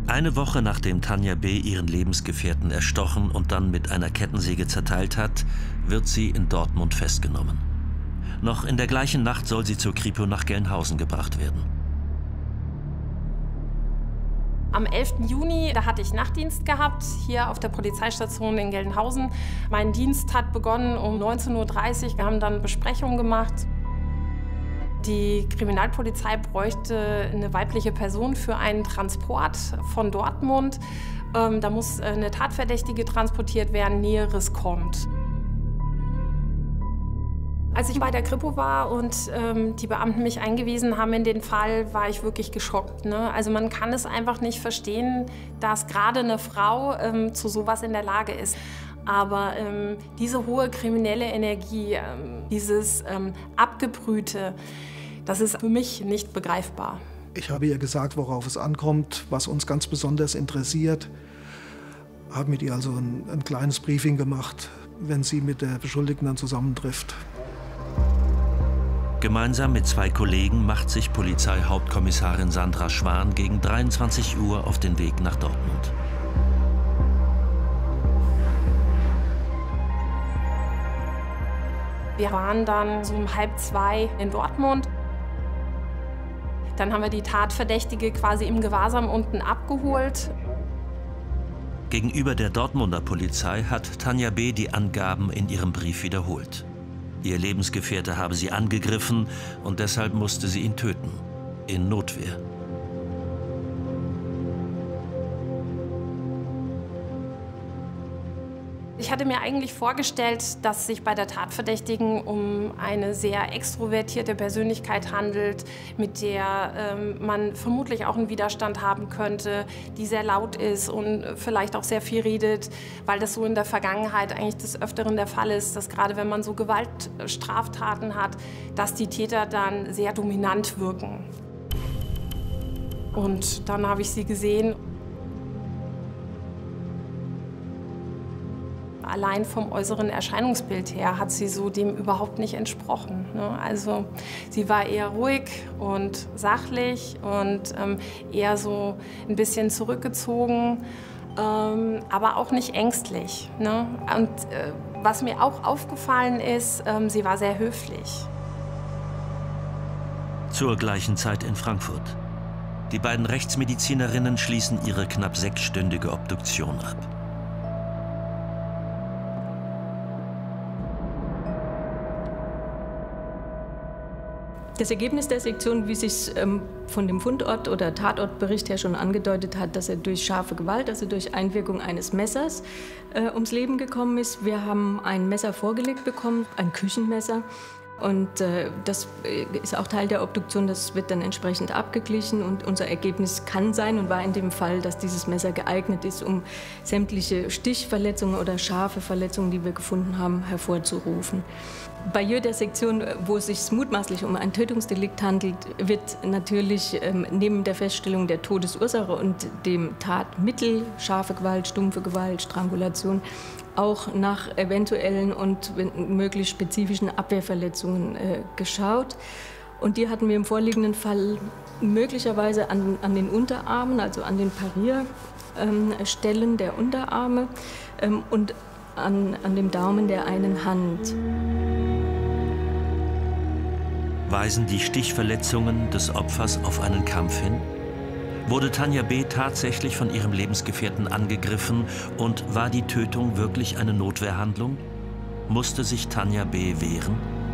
Eine Woche nachdem Tanja B. ihren Lebensgefährten erstochen und dann mit einer Kettensäge zerteilt hat, wird sie in Dortmund festgenommen. Noch in der gleichen Nacht soll sie zur Kripo nach Gelnhausen gebracht werden. Am 11. Juni, da hatte ich Nachtdienst gehabt, hier auf der Polizeistation in Gelnhausen. Mein Dienst hat begonnen um 19:30 Uhr. Wir haben dann Besprechungen gemacht. Die Kriminalpolizei bräuchte eine weibliche Person für einen Transport von Dortmund. Da muss eine Tatverdächtige transportiert werden, Näheres kommt. Als ich bei der Kripo war und die Beamten mich eingewiesen haben in den Fall, war ich wirklich geschockt. Ne? Also man kann es einfach nicht verstehen, dass gerade eine Frau zu sowas in der Lage ist. Aber diese hohe kriminelle Energie, dieses Abgebrühte, das ist für mich nicht begreifbar. Ich habe ihr gesagt, worauf es ankommt, was uns ganz besonders interessiert. Habe mit ihr also ein kleines Briefing gemacht, wenn sie mit der Beschuldigten dann zusammentrifft. Gemeinsam mit 2 Kollegen macht sich Polizeihauptkommissarin Sandra Schwan gegen 23 Uhr auf den Weg nach Dortmund. Wir waren dann so um 1:30 in Dortmund. Dann haben wir die Tatverdächtige quasi im Gewahrsam unten abgeholt. Gegenüber der Dortmunder Polizei hat Tanja B. die Angaben in ihrem Brief wiederholt. Ihr Lebensgefährte habe sie angegriffen und deshalb musste sie ihn töten. In Notwehr. Ich hatte mir eigentlich vorgestellt, dass es sich bei der Tatverdächtigen um eine sehr extrovertierte Persönlichkeit handelt, mit der man vermutlich auch einen Widerstand haben könnte, die sehr laut ist und vielleicht auch sehr viel redet, weil das so in der Vergangenheit eigentlich des Öfteren der Fall ist, dass gerade wenn man so Gewaltstraftaten hat, dass die Täter dann sehr dominant wirken. Und dann habe ich sie gesehen. Allein vom äußeren Erscheinungsbild her hat sie so dem überhaupt nicht entsprochen. Ne? Also sie war eher ruhig und sachlich und eher so ein bisschen zurückgezogen, aber auch nicht ängstlich. Ne? Und was mir auch aufgefallen ist, sie war sehr höflich. Zur gleichen Zeit in Frankfurt. Die beiden Rechtsmedizinerinnen schließen ihre knapp 6-stündige Obduktion ab. Das Ergebnis der Sektion, wie sich von dem Fundort- oder Tatortbericht her schon angedeutet hat, dass er durch scharfe Gewalt, also durch Einwirkung eines Messers, ums Leben gekommen ist. Wir haben ein Messer vorgelegt bekommen, ein Küchenmesser. Und das ist auch Teil der Obduktion, das wird dann entsprechend abgeglichen. Und unser Ergebnis kann sein und war in dem Fall, dass dieses Messer geeignet ist, um sämtliche Stichverletzungen oder scharfe Verletzungen, die wir gefunden haben, hervorzurufen. Bei jeder Sektion, wo es sich mutmaßlich um ein Tötungsdelikt handelt, wird natürlich neben der Feststellung der Todesursache und dem Tatmittel, scharfe Gewalt, stumpfe Gewalt, Strangulation, auch nach eventuellen und möglich spezifischen Abwehrverletzungen geschaut. Und die hatten wir im vorliegenden Fall möglicherweise an den Unterarmen, also an den Parierstellen der Unterarme und an dem Daumen der einen Hand. Weisen die Stichverletzungen des Opfers auf einen Kampf hin? Wurde Tanja B. tatsächlich von ihrem Lebensgefährten angegriffen und war die Tötung wirklich eine Notwehrhandlung? Musste sich Tanja B. wehren?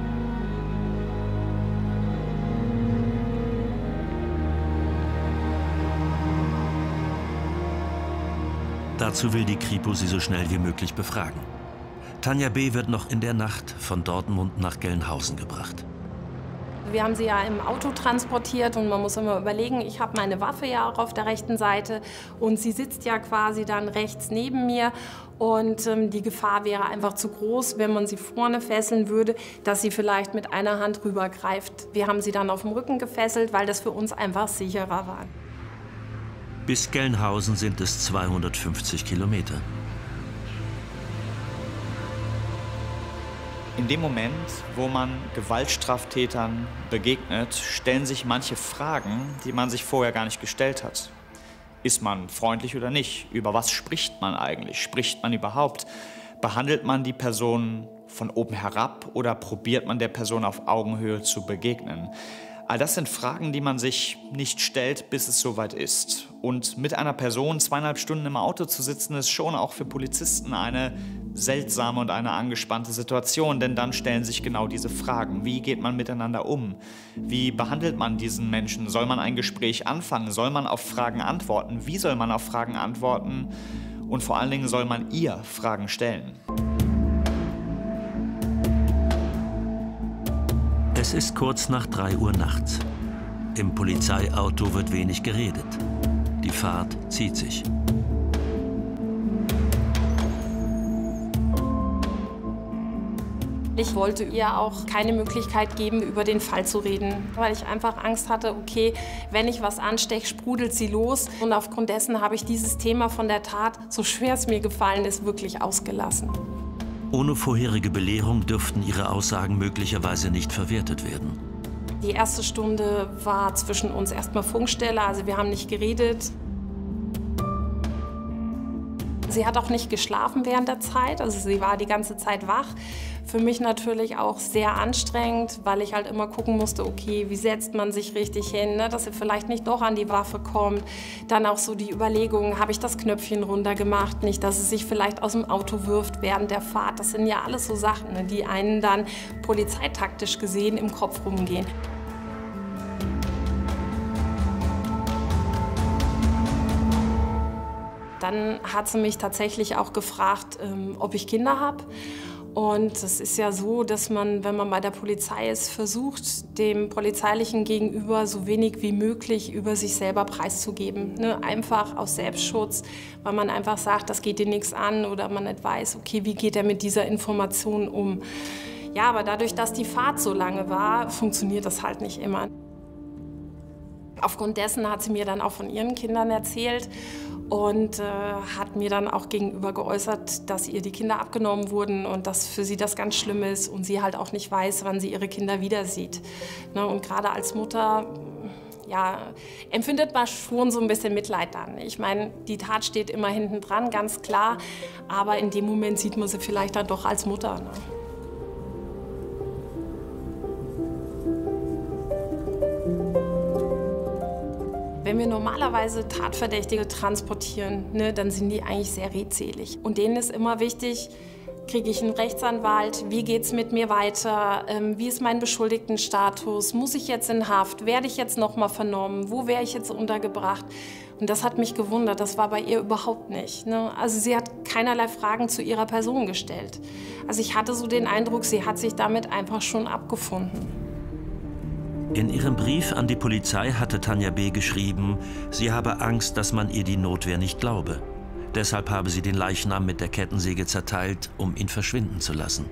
Dazu will die Kripo sie so schnell wie möglich befragen. Tanja B. wird noch in der Nacht von Dortmund nach Gelnhausen gebracht. Wir haben sie ja im Auto transportiert und man muss immer überlegen, ich habe meine Waffe ja auch auf der rechten Seite und sie sitzt ja quasi dann rechts neben mir und die Gefahr wäre einfach zu groß, wenn man sie vorne fesseln würde, dass sie vielleicht mit einer Hand rübergreift. Wir haben sie dann auf dem Rücken gefesselt, weil das für uns einfach sicherer war. Bis Gelnhausen sind es 250 Kilometer. In dem Moment, wo man Gewaltstraftätern begegnet, stellen sich manche Fragen, die man sich vorher gar nicht gestellt hat. Ist man freundlich oder nicht? Über was spricht man eigentlich? Spricht man überhaupt? Behandelt man die Person von oben herab oder probiert man der Person auf Augenhöhe zu begegnen? All das sind Fragen, die man sich nicht stellt, bis es soweit ist. Und mit einer Person 2,5 Stunden im Auto zu sitzen, ist schon auch für Polizisten eine seltsame und eine angespannte Situation, denn dann stellen sich genau diese Fragen. Wie geht man miteinander um? Wie behandelt man diesen Menschen? Soll man ein Gespräch anfangen? Soll man auf Fragen antworten? Wie soll man auf Fragen antworten? Und vor allen Dingen soll man ihr Fragen stellen. Es ist kurz nach 3 Uhr nachts. Im Polizeiauto wird wenig geredet. Die Fahrt zieht sich. Ich wollte ihr auch keine Möglichkeit geben, über den Fall zu reden, weil ich einfach Angst hatte, okay, wenn ich was ansteche, sprudelt sie los. Und aufgrund dessen habe ich dieses Thema von der Tat, so schwer es mir gefallen ist, wirklich ausgelassen. Ohne vorherige Belehrung dürften ihre Aussagen möglicherweise nicht verwertet werden. Die erste Stunde war zwischen uns erstmal Funkstelle, also wir haben nicht geredet. Sie hat auch nicht geschlafen während der Zeit, also sie war die ganze Zeit wach. Für mich natürlich auch sehr anstrengend, weil ich halt immer gucken musste, okay, wie setzt man sich richtig hin, ne, dass sie vielleicht nicht doch an die Waffe kommt. Dann auch so die Überlegung, habe ich das Knöpfchen runtergemacht, nicht, dass sie sich vielleicht aus dem Auto wirft während der Fahrt. Das sind ja alles so Sachen, ne, die einen dann polizeitaktisch gesehen im Kopf rumgehen. Dann hat sie mich tatsächlich auch gefragt, ob ich Kinder habe. Und es ist ja so, dass man, wenn man bei der Polizei ist, versucht, dem polizeilichen Gegenüber so wenig wie möglich über sich selber preiszugeben. Ne? Einfach aus Selbstschutz, weil man einfach sagt, das geht dir nichts an oder man nicht weiß, okay, wie geht er mit dieser Information um. Ja, aber dadurch, dass die Fahrt so lange war, funktioniert das halt nicht immer. Aufgrund dessen hat sie mir dann auch von ihren Kindern erzählt und hat mir dann auch gegenüber geäußert, dass ihr die Kinder abgenommen wurden und dass für sie das ganz schlimm ist und sie halt auch nicht weiß, wann sie ihre Kinder wieder sieht. Ne, und gerade als Mutter, ja, empfindet man schon so ein bisschen Mitleid dann. Ich meine, die Tat steht immer hinten dran, ganz klar, aber in dem Moment sieht man sie vielleicht dann doch als Mutter. Ne? Wenn wir normalerweise Tatverdächtige transportieren, ne, dann sind die eigentlich sehr redselig. Und denen ist immer wichtig, kriege ich einen Rechtsanwalt, wie geht es mit mir weiter, wie ist mein Beschuldigtenstatus, muss ich jetzt in Haft, werde ich jetzt noch mal vernommen, wo wäre ich jetzt untergebracht? Und das hat mich gewundert, das war bei ihr überhaupt nicht. Ne? Also sie hat keinerlei Fragen zu ihrer Person gestellt. Also ich hatte so den Eindruck, sie hat sich damit einfach schon abgefunden. In ihrem Brief an die Polizei hatte Tanja B. geschrieben, sie habe Angst, dass man ihr die Notwehr nicht glaube. Deshalb habe sie den Leichnam mit der Kettensäge zerteilt, um ihn verschwinden zu lassen.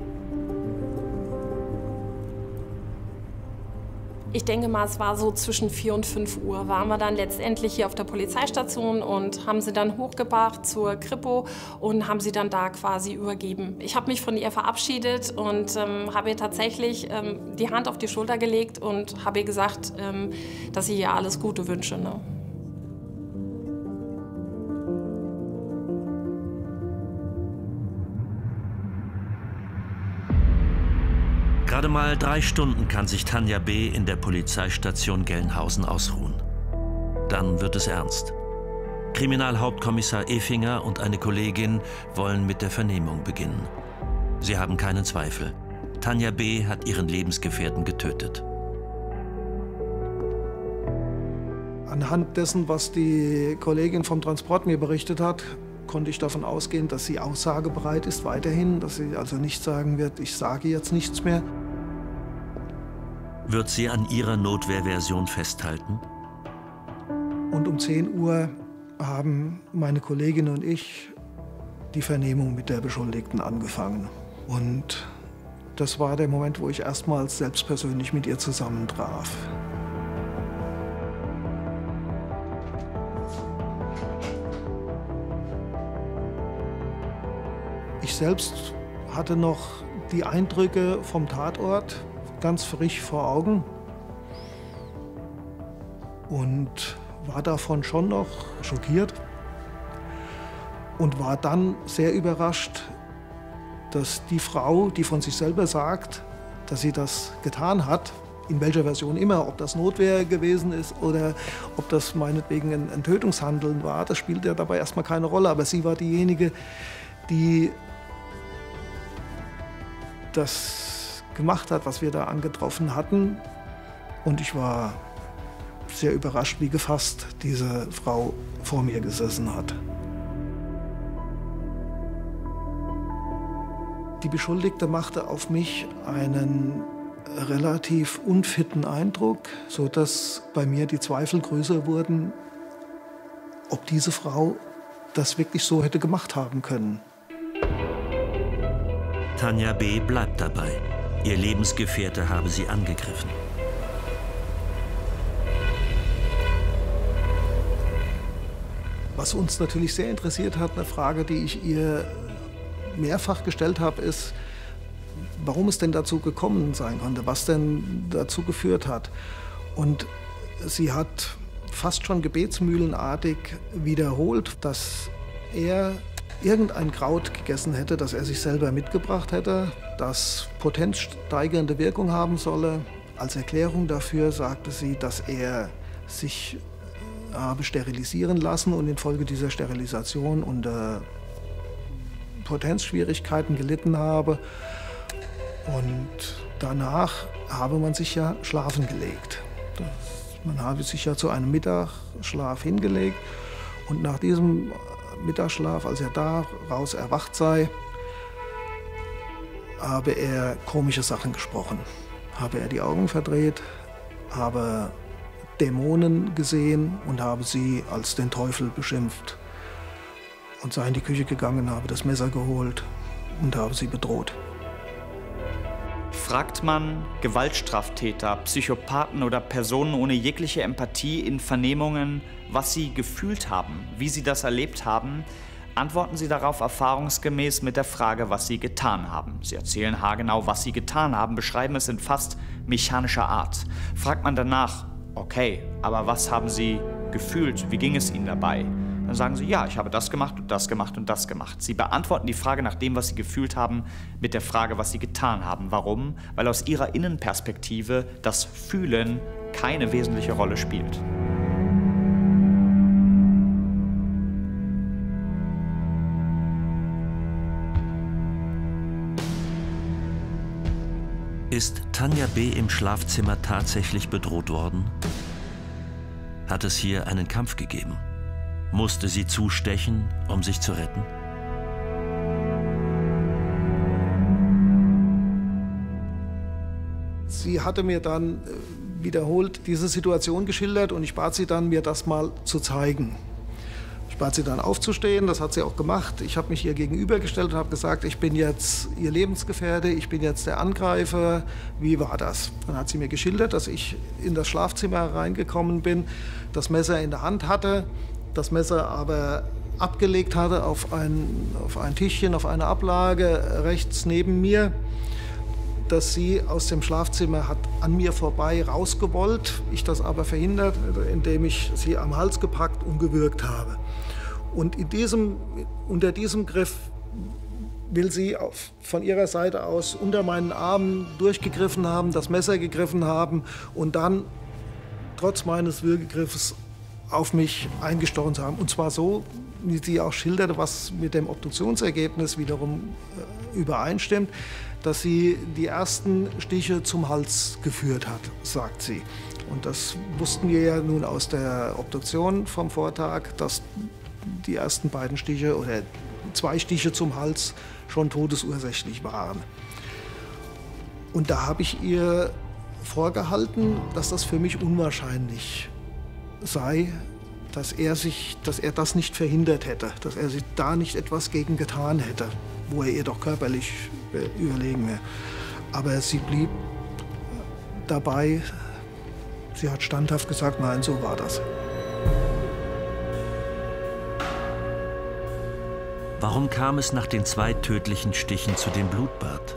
Ich denke mal, es war so zwischen 4 und 5 Uhr, waren wir dann letztendlich hier auf der Polizeistation und haben sie dann hochgebracht zur Kripo und haben sie dann da quasi übergeben. Ich habe mich von ihr verabschiedet und habe ihr tatsächlich die Hand auf die Schulter gelegt und habe ihr gesagt, dass ich ihr alles Gute wünsche. Ne? Gerade mal 3 Stunden kann sich Tanja B. in der Polizeistation Gelnhausen ausruhen. Dann wird es ernst. Kriminalhauptkommissar Efinger und eine Kollegin wollen mit der Vernehmung beginnen. Sie haben keinen Zweifel. Tanja B. hat ihren Lebensgefährten getötet. Anhand dessen, was die Kollegin vom Transport mir berichtet hat, konnte ich davon ausgehen, dass sie aussagebereit ist weiterhin, dass sie also nicht sagen wird, ich sage jetzt nichts mehr. Wird sie an ihrer Notwehrversion festhalten? Und um 10 Uhr haben meine Kollegin und ich die Vernehmung mit der Beschuldigten angefangen. Und das war der Moment, wo ich erstmals selbst persönlich mit ihr zusammentraf. Ich selbst hatte noch die Eindrücke vom Tatort ganz frisch vor Augen und war davon schon noch schockiert und war dann sehr überrascht, dass die Frau, die von sich selber sagt, dass sie das getan hat, in welcher Version immer, ob das Notwehr gewesen ist oder ob das meinetwegen ein Tötungshandeln war, das spielt ja dabei erstmal keine Rolle. Aber sie war diejenige, die das gemacht hat, was wir da angetroffen hatten. Und ich war sehr überrascht, wie gefasst diese Frau vor mir gesessen hat. Die Beschuldigte machte auf mich einen relativ unfitten Eindruck, sodass bei mir die Zweifel größer wurden, ob diese Frau das wirklich so hätte gemacht haben können. Tanja B. bleibt dabei. Ihr Lebensgefährte habe sie angegriffen. Was uns natürlich sehr interessiert hat, eine Frage, die ich ihr mehrfach gestellt habe, ist, warum es denn dazu gekommen sein konnte, was denn dazu geführt hat. Und sie hat fast schon gebetsmühlenartig wiederholt, dass er irgendein Kraut gegessen hätte, das er sich selber mitgebracht hätte, das potenzsteigernde Wirkung haben solle. Als Erklärung dafür sagte sie, dass er sich habe sterilisieren lassen und infolge dieser Sterilisation unter Potenzschwierigkeiten gelitten habe. Und danach habe man sich ja schlafen gelegt. Man habe sich ja zu einem Mittagsschlaf hingelegt. Und nach diesem Mittagsschlaf, als er daraus erwacht sei, habe er komische Sachen gesprochen. Habe er die Augen verdreht, habe Dämonen gesehen und habe sie als den Teufel beschimpft. Und sei in die Küche gegangen, habe das Messer geholt und habe sie bedroht. Fragt man Gewaltstraftäter, Psychopathen oder Personen ohne jegliche Empathie in Vernehmungen, was sie gefühlt haben, wie sie das erlebt haben, antworten sie darauf erfahrungsgemäß mit der Frage, was sie getan haben. Sie erzählen haargenau, was sie getan haben, beschreiben es in fast mechanischer Art. Fragt man danach, okay, aber was haben sie gefühlt, wie ging es ihnen dabei? Dann sagen sie, ja, ich habe das gemacht und das gemacht und das gemacht. Sie beantworten die Frage nach dem, was sie gefühlt haben, mit der Frage, was sie getan haben. Warum? Weil aus ihrer Innenperspektive das Fühlen keine wesentliche Rolle spielt. Ist Tanja B. im Schlafzimmer tatsächlich bedroht worden? Hat es hier einen Kampf gegeben? Musste sie zustechen, um sich zu retten? Sie hatte mir dann wiederholt diese Situation geschildert und ich bat sie dann, mir das mal zu zeigen. Ich bat sie dann aufzustehen, das hat sie auch gemacht. Ich habe mich ihr gegenübergestellt und habe gesagt, ich bin jetzt ihr Lebensgefährte, ich bin jetzt der Angreifer. Wie war das? Dann hat sie mir geschildert, dass ich in das Schlafzimmer reingekommen bin, das Messer in der Hand hatte, das Messer aber abgelegt hatte auf ein Tischchen, auf eine Ablage rechts neben mir, dass sie aus dem Schlafzimmer hat an mir vorbei rausgewollt. Ich das aber verhindert, indem ich sie am Hals gepackt und gewürgt habe. Und unter diesem Griff will sie von ihrer Seite aus unter meinen Armen durchgegriffen haben, das Messer gegriffen haben und dann trotz meines Würgegriffes auf mich eingestochen zu haben. Und zwar so, wie sie auch schilderte, was mit dem Obduktionsergebnis wiederum übereinstimmt, dass sie die ersten Stiche zum Hals geführt hat, sagt sie. Und das wussten wir ja nun aus der Obduktion vom Vortag, dass die ersten beiden Stiche oder 2 Stiche zum Hals schon todesursächlich waren. Und da habe ich ihr vorgehalten, dass das für mich unwahrscheinlich sei, dass er das nicht verhindert hätte, dass er sich da nicht etwas gegen getan hätte, wo er ihr doch körperlich überlegen wäre. Aber sie blieb dabei, sie hat standhaft gesagt, nein, so war das. Warum kam es nach den 2 tödlichen Stichen zu dem Blutbad?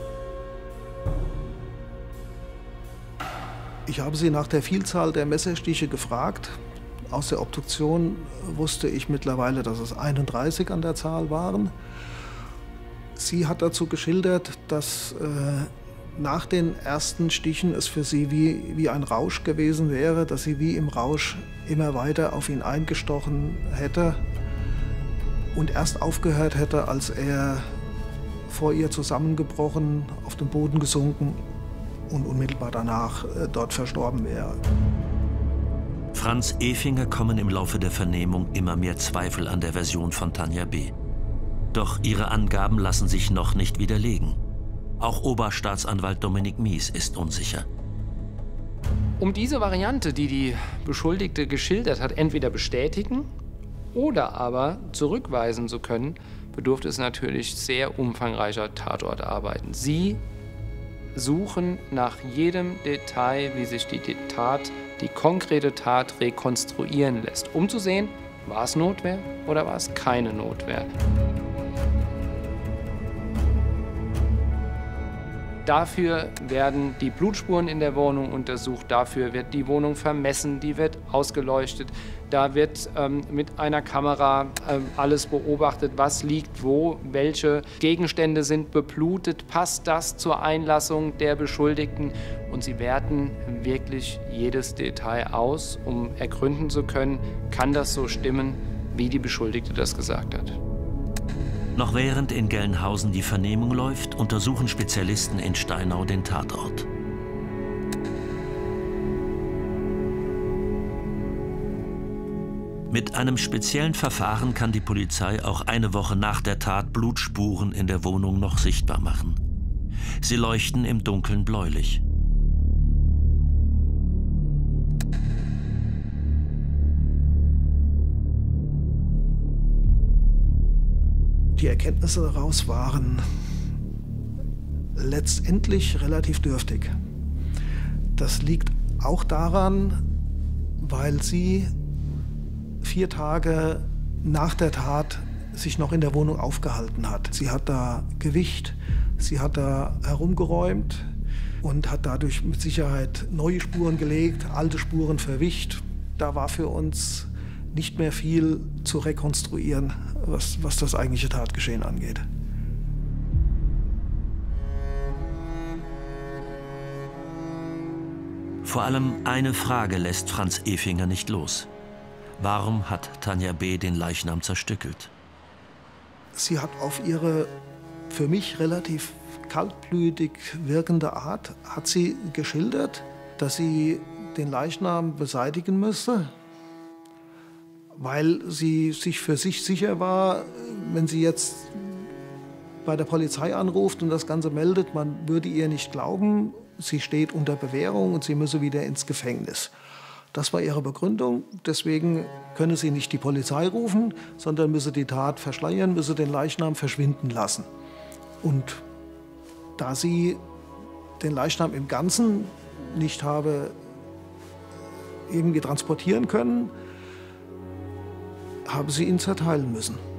Ich habe sie nach der Vielzahl der Messerstiche gefragt, Aus der Obduktion wusste ich mittlerweile, dass es 31 an der Zahl waren. Sie hat dazu geschildert, dass nach den ersten Stichen es für sie wie ein Rausch gewesen wäre, dass sie wie im Rausch immer weiter auf ihn eingestochen hätte und erst aufgehört hätte, als er vor ihr zusammengebrochen, auf den Boden gesunken und unmittelbar danach dort verstorben wäre. Franz Efinger kommen im Laufe der Vernehmung immer mehr Zweifel an der Version von Tanja B. Doch ihre Angaben lassen sich noch nicht widerlegen. Auch Oberstaatsanwalt Dominik Mies ist unsicher. Um diese Variante, die die Beschuldigte geschildert hat, entweder bestätigen oder aber zurückweisen zu können, bedurfte es natürlich sehr umfangreicher Tatortarbeiten. Sie suchen nach jedem Detail, wie sich die konkrete Tat rekonstruieren lässt, um zu sehen, war es Notwehr oder war es keine Notwehr. Dafür werden die Blutspuren in der Wohnung untersucht, dafür wird die Wohnung vermessen, die wird ausgeleuchtet. Da wird mit einer Kamera alles beobachtet, was liegt wo, welche Gegenstände sind beblutet, passt das zur Einlassung der Beschuldigten. Und sie werten wirklich jedes Detail aus, um ergründen zu können, kann das so stimmen, wie die Beschuldigte das gesagt hat. Noch während in Gelnhausen die Vernehmung läuft, untersuchen Spezialisten in Steinau den Tatort. Mit einem speziellen Verfahren kann die Polizei auch eine Woche nach der Tat Blutspuren in der Wohnung noch sichtbar machen. Sie leuchten im Dunkeln bläulich. Die Erkenntnisse daraus waren letztendlich relativ dürftig. Das liegt auch daran, weil sie 4 Tage nach der Tat sich noch in der Wohnung aufgehalten hat. Sie hat da Gewicht, sie hat da herumgeräumt und hat dadurch mit Sicherheit neue Spuren gelegt, alte Spuren verwischt. Da war für uns nicht mehr viel zu rekonstruieren, was das eigentliche Tatgeschehen angeht. Vor allem eine Frage lässt Franz Efinger nicht los. Warum hat Tanja B. den Leichnam zerstückelt? Sie hat auf ihre für mich relativ kaltblütig wirkende Art hat sie geschildert, dass sie den Leichnam beseitigen müsse, weil sie sich für sich sicher war, wenn sie jetzt bei der Polizei anruft und das Ganze meldet, man würde ihr nicht glauben, sie steht unter Bewährung und sie müsse wieder ins Gefängnis. Das war ihre Begründung, deswegen könne sie nicht die Polizei rufen, sondern müsse die Tat verschleiern, müsse den Leichnam verschwinden lassen. Und da sie den Leichnam im Ganzen nicht habe irgendwie transportieren können, haben sie ihn zerteilen müssen.